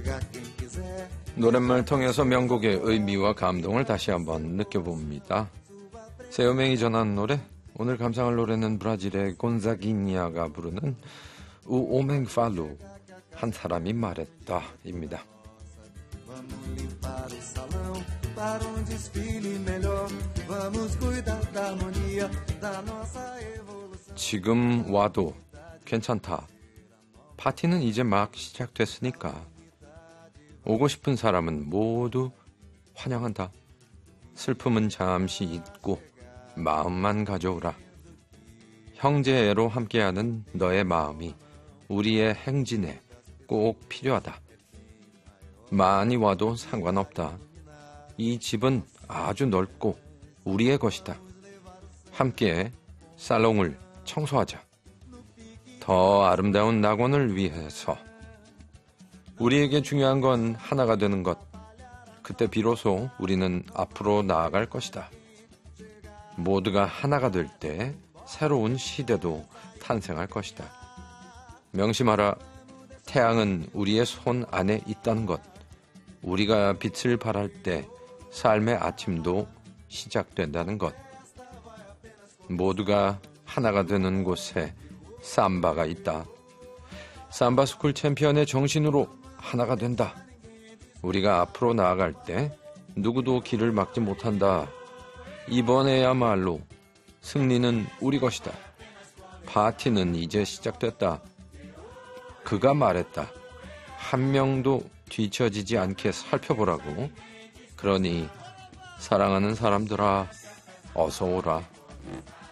노랫말 통해서 명곡의 의미와 감동을 다시 한번 느껴봅니다. 세요맹이 전한 노래, 오늘 감상할 노래는 브라질의 곤자기니아가 부르는 우 오멘 팔루, 한 사람이 말했다 입니다. 지금 와도 괜찮다. 파티는 이제 막 시작됐으니까 오고 싶은 사람은 모두 환영한다. 슬픔은 잠시 잊고 마음만 가져오라. 형제애로 함께하는 너의 마음이 우리의 행진에 꼭 필요하다. 많이 와도 상관없다. 이 집은 아주 넓고 우리의 것이다. 함께 살롱을 청소하자. 더 아름다운 낙원을 위해서. 우리에게 중요한 건 하나가 되는 것. 그때 비로소 우리는 앞으로 나아갈 것이다. 모두가 하나가 될 때 새로운 시대도 탄생할 것이다. 명심하라. 태양은 우리의 손 안에 있다는 것. 우리가 빛을 발할 때 삶의 아침도 시작된다는 것. 모두가 하나가 되는 곳에 삼바가 있다. 삼바 스쿨 챔피언의 정신으로 하나가 된다. 우리가 앞으로 나아갈 때 누구도 길을 막지 못한다. 이번에야말로 승리는 우리 것이다. 파티는 이제 시작됐다. 그가 말했다. 한 명도 뒤처지지 않게 살펴보라고. 그러니 사랑하는 사람들아, 어서 오라.